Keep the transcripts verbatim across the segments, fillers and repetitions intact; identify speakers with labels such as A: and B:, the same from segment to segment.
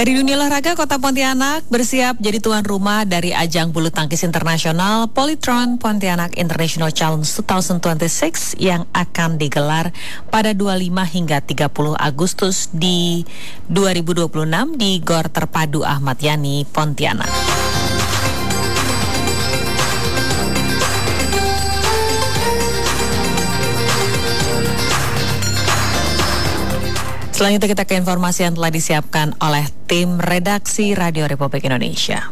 A: Dari dunia olahraga, Kota Pontianak bersiap jadi tuan rumah dari ajang bulu tangkis internasional Polytron Pontianak International Challenge dua ribu dua puluh enam yang akan digelar pada dua puluh lima hingga tiga puluh Agustus di dua ribu dua puluh enam di Gor Terpadu Ahmad Yani, Pontianak. Selanjutnya kita ke informasi yang telah disiapkan oleh tim redaksi Radio Republik Indonesia.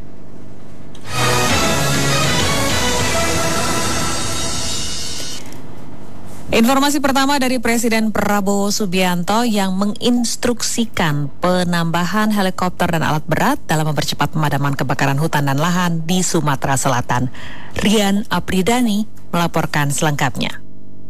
A: Informasi pertama dari Presiden Prabowo Subianto yang menginstruksikan penambahan helikopter dan alat berat dalam mempercepat pemadaman kebakaran hutan dan lahan di Sumatera Selatan. Rian Apridani melaporkan selengkapnya.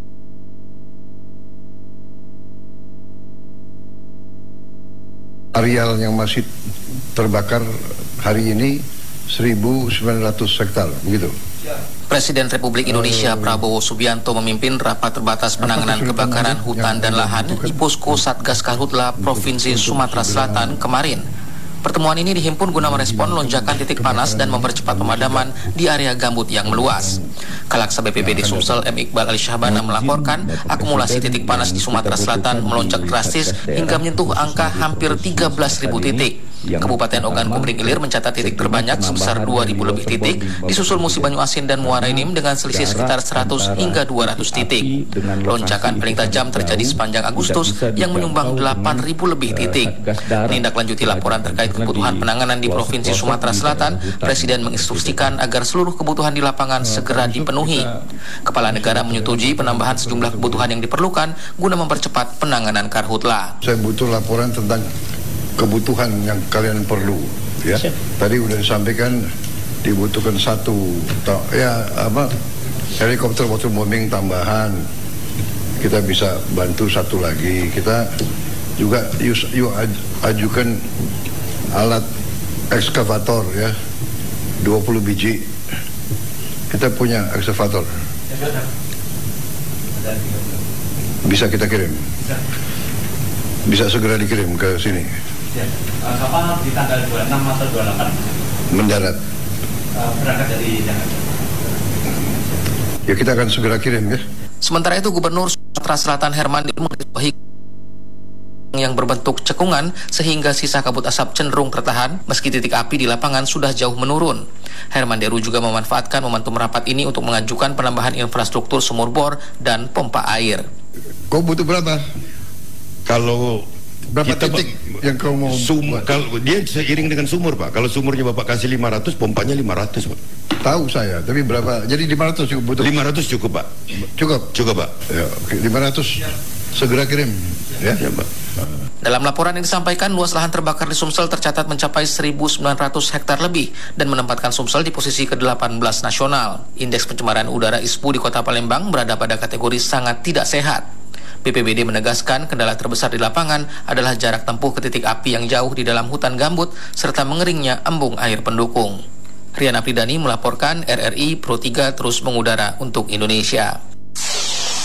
B: Areal yang masih terbakar hari ini seribu sembilan ratus hektar, begitu.
C: Presiden Republik Indonesia Prabowo Subianto memimpin rapat terbatas penanganan kebakaran hutan dan lahan di Posko Satgas Karhutla Provinsi Sumatera Selatan kemarin. Pertemuan ini dihimpun guna merespon lonjakan titik panas dan mempercepat pemadaman di area gambut yang meluas. Kalaksa B P B D Sumsel M. Iqbal Ali Syahbana melaporkan akumulasi titik panas di Sumatera Selatan melonjak drastis hingga menyentuh angka hampir tiga belas ribu titik. Kabupaten Ogan Komering Ilir mencatat titik terbanyak sebesar dua ribu lebih titik, disusul Musi Banyu Asin dan Muara Enim dengan selisih sekitar seratus hingga dua ratus titik. Lonjakan paling tajam terjadi sepanjang Agustus yang menyumbang delapan ribu lebih titik. Menindaklanjuti laporan terkait kebutuhan penanganan di Provinsi Sumatera Selatan, Presiden menginstruksikan agar seluruh kebutuhan di lapangan segera dipenuhi. Kepala negara menyetujui penambahan sejumlah kebutuhan yang diperlukan guna mempercepat penanganan karhutla.
B: Saya butuh laporan tentang kebutuhan yang kalian perlu, ya. Tadi udah disampaikan dibutuhkan satu, ya apa, helikopter waterbombing tambahan. Kita bisa bantu satu lagi. Kita juga yus, yuk ajukan alat ekskavator, ya, dua puluh biji. Kita punya ekskavator. Bisa kita kirim. Bisa segera dikirim ke sini.
D: Ya, uh, kapal di tanggal dua puluh enam atau dua puluh delapan?
B: Mendarat.
D: Uh, berangkat dari Jakarta.
B: Ya, kita akan segera kirim, ya.
C: Sementara itu Gubernur Sumatera Selatan Herman Deru mengetahui yang berbentuk cekungan sehingga sisa kabut asap cenderung tertahan meski titik api di lapangan sudah jauh menurun. Herman Deru juga memanfaatkan momentum rapat ini untuk mengajukan penambahan infrastruktur sumur bor dan pompa air.
B: Kau butuh berapa?
E: Kalau
B: berapa
E: kita
B: titik yang kau mau
E: sum, kalau dia seiring dengan sumur, Pak. Kalau sumurnya Bapak kasih lima ratus, pompanya lima ratus, Pak.
B: Tahu saya, tapi berapa? Jadi lima ratus cukup butuh?
E: lima ratus cukup, Pak.
B: Cukup?
E: Cukup, Pak.
B: Ya, oke. lima ratus segera kirim, ya, ya, Pak.
C: Dalam laporan yang disampaikan, luas lahan terbakar di Sumsel tercatat mencapai seribu sembilan ratus hektar lebih dan menempatkan Sumsel di posisi ke delapan belas nasional. Indeks pencemaran udara I S P U di Kota Palembang berada pada kategori sangat tidak sehat. B P B D menegaskan kendala terbesar di lapangan adalah jarak tempuh ke titik api yang jauh di dalam hutan gambut serta mengeringnya embung air pendukung. Rian Apridani melaporkan. R R I Pro tiga terus mengudara untuk Indonesia.